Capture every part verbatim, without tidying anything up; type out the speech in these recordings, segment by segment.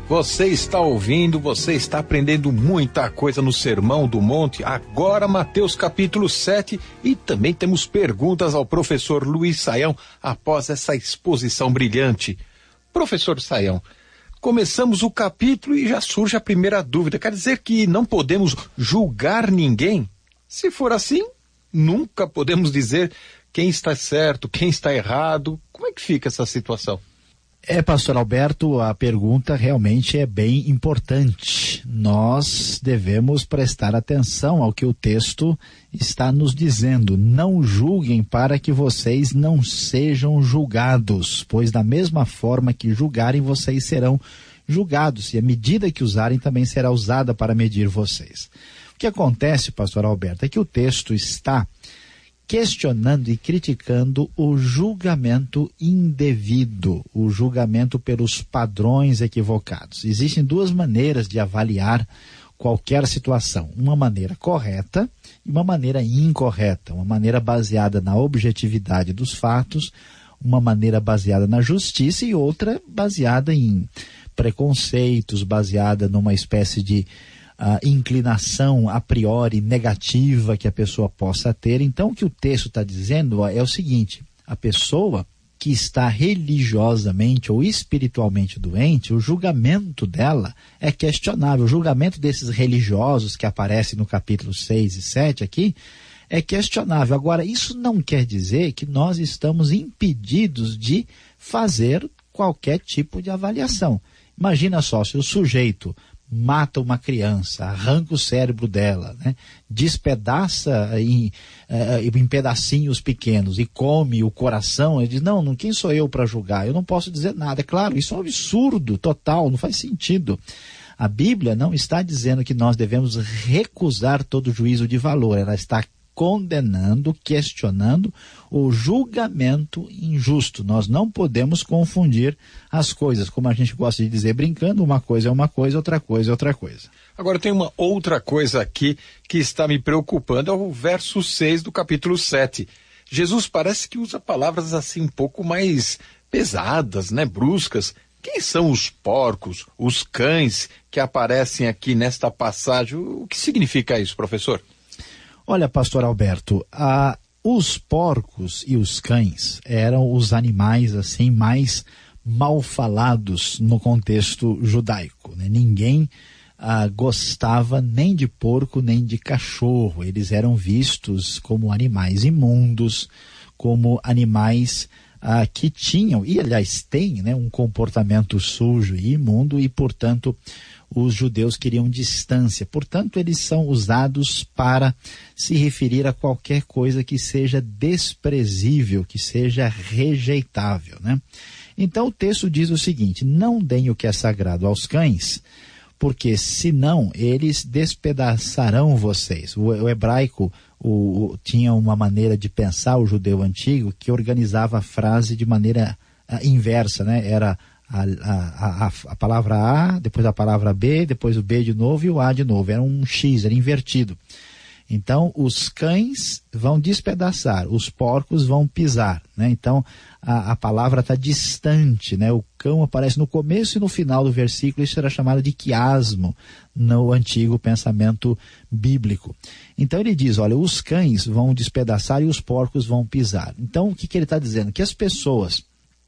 Você está ouvindo, você está aprendendo muita coisa no Sermão do Monte, agora Mateus capítulo sete, e também temos perguntas ao professor Luiz Saião após essa exposição brilhante. Professor Saião, começamos o capítulo e já surge a primeira dúvida, quer dizer que não podemos julgar ninguém? Se for assim, nunca podemos dizer quem está certo, quem está errado. Como é que fica essa situação? É, pastor Alberto, a pergunta realmente é bem importante. Nós devemos prestar atenção ao que o texto está nos dizendo. Não julguem para que vocês não sejam julgados, pois da mesma forma que julgarem, vocês serão julgados, e a medida que usarem também será usada para medir vocês. O que acontece, pastor Alberto, é que o texto está questionando e criticando o julgamento indevido, o julgamento pelos padrões equivocados. Existem duas maneiras de avaliar qualquer situação, uma maneira correta e uma maneira incorreta, uma maneira baseada na objetividade dos fatos, uma maneira baseada na justiça e outra baseada em preconceitos, baseada numa espécie de a inclinação a priori negativa que a pessoa possa ter. Então, o que o texto está dizendo é o seguinte: a pessoa que está religiosamente ou espiritualmente doente, o julgamento dela é questionável. O julgamento desses religiosos que aparece no capítulo seis e sete aqui é questionável. Agora, isso não quer dizer que nós estamos impedidos de fazer qualquer tipo de avaliação. Imagina só, se o sujeito mata uma criança, arranca o cérebro dela, né? Despedaça em, uh, em pedacinhos pequenos e come o coração, ele diz, não, não, quem sou eu para julgar? Eu não posso dizer nada. É claro, isso é um absurdo total, não faz sentido. A Bíblia não está dizendo que nós devemos recusar todo juízo de valor, ela está condenando, questionando o julgamento injusto. Nós não podemos confundir as coisas, como a gente gosta de dizer brincando, uma coisa é uma coisa, outra coisa é outra coisa. Agora tem uma outra coisa aqui que está me preocupando, é o verso seis do capítulo sete. Jesus parece que usa palavras assim um pouco mais pesadas, né, bruscas. Quem são os porcos, os cães que aparecem aqui nesta passagem? O que significa isso, professor? Olha, pastor Alberto, ah, os porcos e os cães eram os animais assim mais mal falados no contexto judaico, né? Ninguém ah, gostava nem de porco nem de cachorro. Eles eram vistos como animais imundos, como animais ah, que tinham, e aliás têm, né, um comportamento sujo e imundo, e portanto os judeus queriam distância. Portanto, eles são usados para se referir a qualquer coisa que seja desprezível, que seja rejeitável, né? Então, o texto diz o seguinte: não deem o que é sagrado aos cães, porque senão eles despedaçarão vocês. O, o hebraico o, o, tinha uma maneira de pensar, o judeu antigo, que organizava a frase de maneira a, inversa, né? Era A, a, a, a palavra A, depois a palavra B, depois o B de novo e o A de novo. Era um X, era invertido. Então, os cães vão despedaçar, os porcos vão pisar, né? Então, a, a palavra está distante, né? O cão aparece no começo e no final do versículo. Isso era chamado de quiasmo no antigo pensamento bíblico. Então, ele diz, olha, os cães vão despedaçar e os porcos vão pisar. Então, o que, que ele está dizendo? Que as pessoas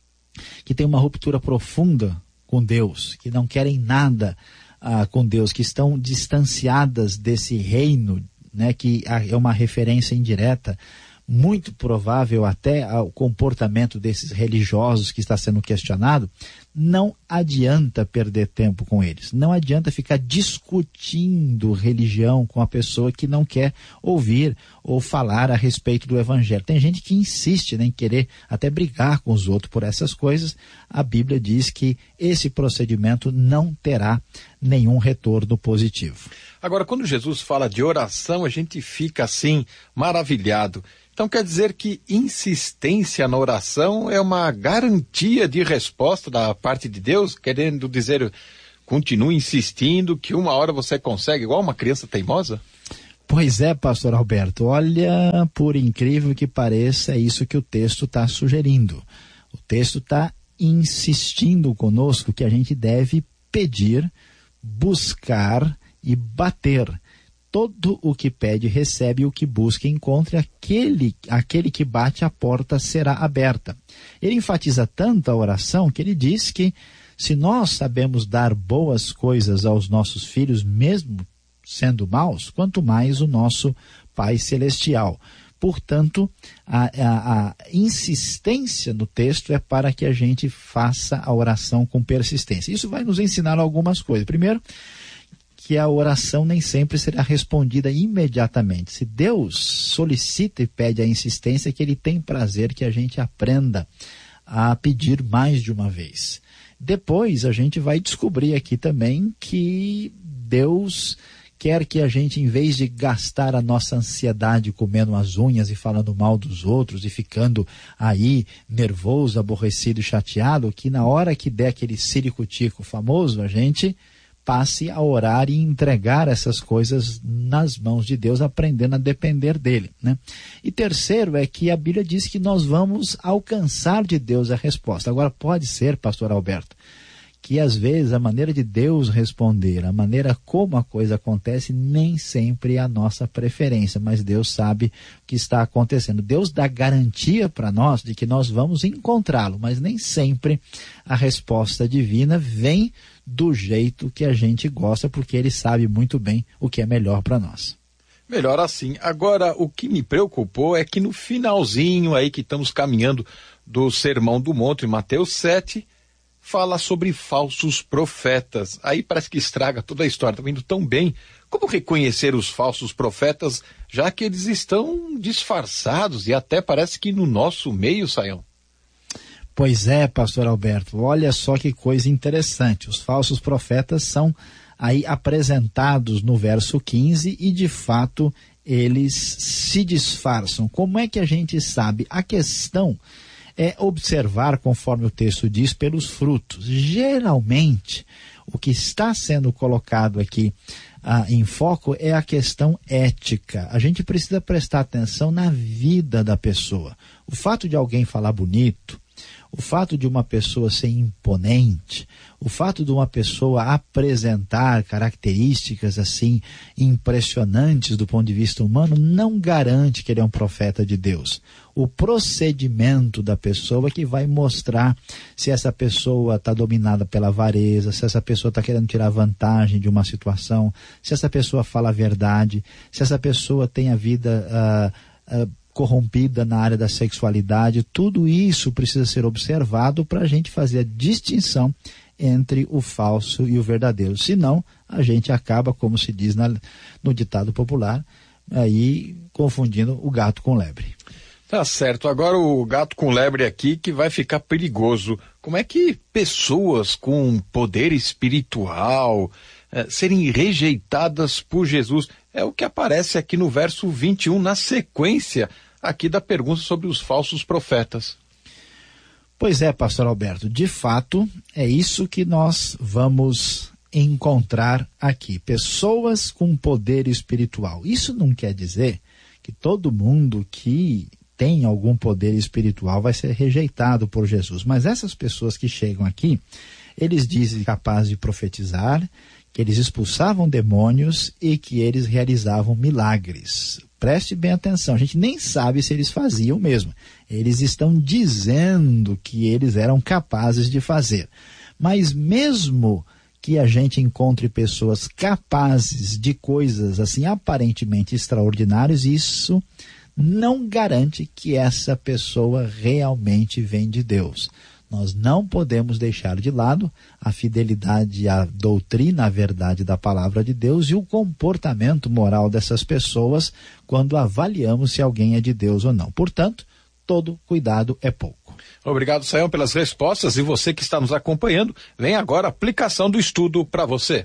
que têm uma ruptura profunda com Deus, que não querem nada ah, com Deus, que estão distanciadas desse reino, né, que é uma referência indireta, muito provável até ao comportamento desses religiosos que está sendo questionado, não adianta perder tempo com eles, não adianta ficar discutindo religião com a pessoa que não quer ouvir ou falar a respeito do evangelho. Tem gente que insiste, né, em querer até brigar com os outros por essas coisas. A Bíblia diz que esse procedimento não terá nenhum retorno positivo. Agora, quando Jesus fala de oração, a gente fica assim maravilhado. Então quer dizer que insistência na oração é uma garantia de resposta da parte de Deus, querendo dizer, continue insistindo que uma hora você consegue, igual uma criança teimosa? Pois é, pastor Alberto, olha, por incrível que pareça, é isso que o texto está sugerindo. O texto está insistindo conosco que a gente deve pedir, buscar e bater. Todo o que pede recebe, o que busca encontra, aquele, aquele que bate a porta será aberta. Ele enfatiza tanto a oração que ele diz que se nós sabemos dar boas coisas aos nossos filhos, mesmo sendo maus, quanto mais o nosso Pai Celestial. Portanto, a, a, a insistência no texto é para que a gente faça a oração com persistência. Isso vai nos ensinar algumas coisas. Primeiro, que a oração nem sempre será respondida imediatamente. Se Deus solicita e pede a insistência, é que Ele tem prazer que a gente aprenda a pedir mais de uma vez. Depois a gente vai descobrir aqui também que Deus quer que a gente, em vez de gastar a nossa ansiedade comendo as unhas e falando mal dos outros e ficando aí nervoso, aborrecido e chateado, que na hora que der aquele ciricutico famoso, a gente passe a orar e entregar essas coisas nas mãos de Deus, aprendendo a depender dele, né? E terceiro é que a Bíblia diz que nós vamos alcançar de Deus a resposta. Agora pode ser, pastor Alberto, que às vezes a maneira de Deus responder, a maneira como a coisa acontece, nem sempre é a nossa preferência, mas Deus sabe o que está acontecendo. Deus dá garantia para nós de que nós vamos encontrá-lo, mas nem sempre a resposta divina vem do jeito que a gente gosta, porque Ele sabe muito bem o que é melhor para nós. Melhor assim. Agora, o que me preocupou é que no finalzinho aí que estamos caminhando do Sermão do Monte, em Mateus sete, fala sobre falsos profetas. Aí parece que estraga toda a história, está indo tão bem. Como reconhecer os falsos profetas, já que eles estão disfarçados e até parece que no nosso meio, Sayão? Pois é, pastor Alberto, olha só que coisa interessante. Os falsos profetas são aí apresentados no verso quinze e de fato eles se disfarçam. Como é que a gente sabe? A questão é observar, conforme o texto diz, pelos frutos. Geralmente, o que está sendo colocado aqui ah, em foco é a questão ética. A gente precisa prestar atenção na vida da pessoa. O fato de alguém falar bonito, o fato de uma pessoa ser imponente, o fato de uma pessoa apresentar características assim impressionantes do ponto de vista humano não garante que ele é um profeta de Deus. O procedimento da pessoa que vai mostrar se essa pessoa está dominada pela avareza, se essa pessoa está querendo tirar vantagem de uma situação, se essa pessoa fala a verdade, se essa pessoa tem a vida uh, uh, corrompida na área da sexualidade. Tudo isso precisa ser observado para a gente fazer a distinção entre o falso e o verdadeiro. Senão, a gente acaba, como se diz na, no ditado popular, aí confundindo o gato com lebre. Tá certo. Agora o gato com lebre aqui que vai ficar perigoso. Como é que pessoas com poder espiritual eh, serem rejeitadas por Jesus? É o que aparece aqui no verso vinte e um, na sequência aqui da pergunta sobre os falsos profetas. Pois é, pastor Alberto, de fato é isso que nós vamos encontrar aqui. Pessoas com poder espiritual. Isso não quer dizer que todo mundo que tem algum poder espiritual vai ser rejeitado por Jesus. Mas essas pessoas que chegam aqui, eles dizem capazes de profetizar, que eles expulsavam demônios e que eles realizavam milagres. Preste bem atenção, a gente nem sabe se eles faziam mesmo. Eles estão dizendo que eles eram capazes de fazer. Mas mesmo que a gente encontre pessoas capazes de coisas assim aparentemente extraordinárias, isso não garante que essa pessoa realmente vem de Deus. Nós não podemos deixar de lado a fidelidade à doutrina, à verdade da palavra de Deus e o comportamento moral dessas pessoas quando avaliamos se alguém é de Deus ou não. Portanto, todo cuidado é pouco. Obrigado, Sayão, pelas respostas, e você que está nos acompanhando, vem agora a aplicação do estudo para você.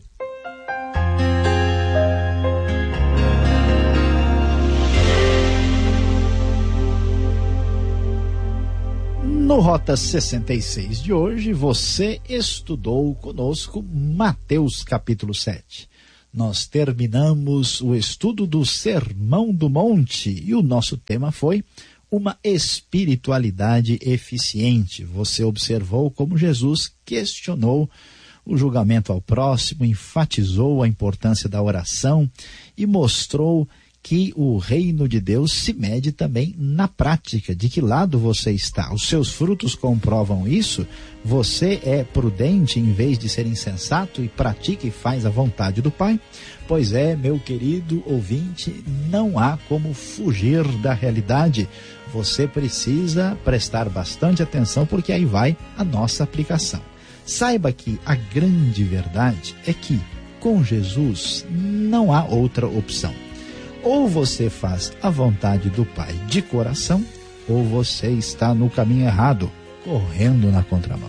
No Rota sessenta e seis de hoje, você estudou conosco Mateus capítulo sete. Nós terminamos o estudo do Sermão do Monte e o nosso tema foi uma espiritualidade eficiente. Você observou como Jesus questionou o julgamento ao próximo, enfatizou a importância da oração e mostrou que o reino de Deus se mede também na prática. De que lado você está? Os seus frutos comprovam isso? Você é prudente em vez de ser insensato e pratica e faz a vontade do Pai? Pois é, meu querido ouvinte, não há como fugir da realidade. Você precisa prestar bastante atenção, porque aí vai a nossa aplicação. Saiba que a grande verdade é que com Jesus não há outra opção. Ou você faz a vontade do Pai de coração, ou você está no caminho errado, correndo na contramão.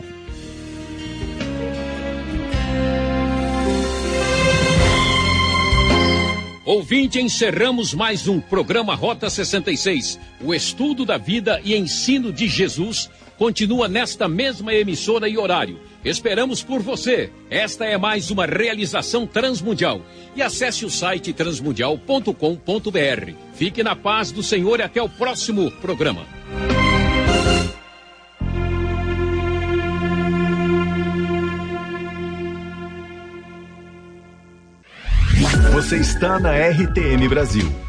Ouvinte, encerramos mais um programa Rota sessenta e seis. O estudo da vida e ensino de Jesus continua nesta mesma emissora e horário. Esperamos por você. Esta é mais uma realização Transmundial. E acesse o site transmundial ponto com ponto br. Fique na paz do Senhor e até o próximo programa. Você está na R T M Brasil.